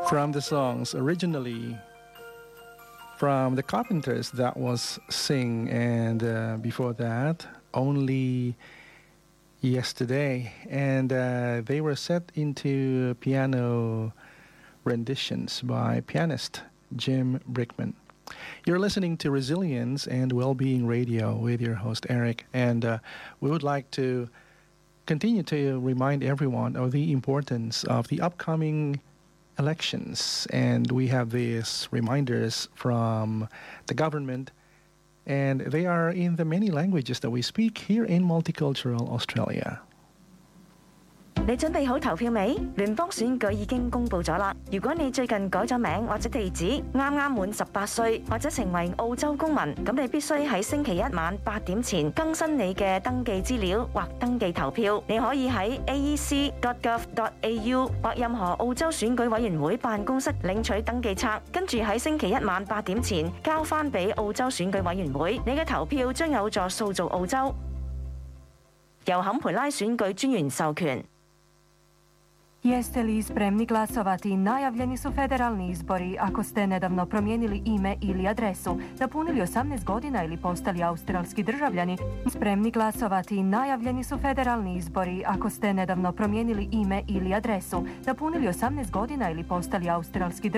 From the songs originally from the Carpenters, that was Sing, and before that, Only Yesterday. And they were set into piano renditions by pianist Jim Brickman. You're listening to Resilience and Wellbeing Radio with your host Eric, and we would like to continue to remind everyone of the importance of the upcoming elections, and we have these reminders from the government, and they are in the many languages that we speak here in multicultural Australia. 你準備好投票未？聯邦選舉已經公佈咗啦。如果你最近改咗名或者地址，啱啱滿18歲或者成為澳洲公民，咁你必須喺星期一晚8點前更新你嘅登記資料或登記投票。你可以喺 aec.gov.au 或任何澳洲選舉委員會辦公室領取登記冊，跟住喺星期一晚8點前交翻俾澳洲選舉委員會。你嘅投票將有助塑造澳洲。由坎培拉選舉專員授權。 Jeste li spremni glasovati? Najavljeni su federalni izbori. Ako ste nedavno promijenili ime ili adresu, napunili 18 godina ili postali australski državljani, spremni glasovati? Najavljeni su federalni izbori. Ako ste nedavno promijenili ime ili adresu, napunili 18 godina ili postali australski državljani,